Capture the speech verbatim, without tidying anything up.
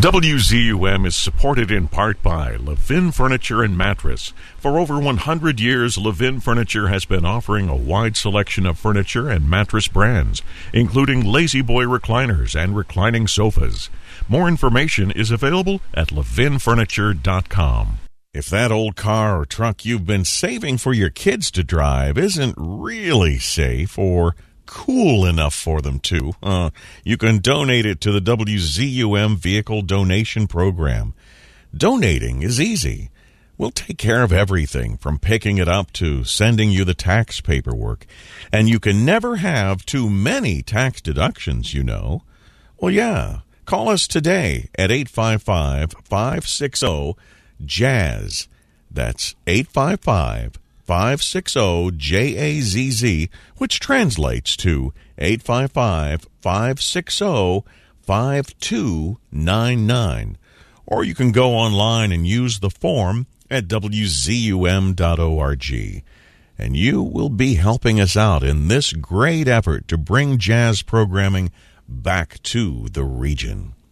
W Z U M is supported in part by Levin Furniture and Mattress. For over one hundred years, Levin Furniture has been offering a wide selection of furniture and mattress brands, including Lazy Boy recliners and reclining sofas. More information is available at levin furniture dot com. If that old car or truck you've been saving for your kids to drive isn't really safe or cool enough for them to, uh, you can donate it to the W Z U M Vehicle Donation Program. Donating is easy. We'll take care of everything from picking it up to sending you the tax paperwork. And you can never have too many tax deductions, you know. Well, yeah. Call us today at eight five five, five six zero, J A Z Z. That's eight five five, five six zero, J A Z Z, which translates to eight five five, five six zero, five two nine nine. Or you can go online and use the form at w z u m dot org. And you will be helping us out in this great effort to bring jazz programming back to the region.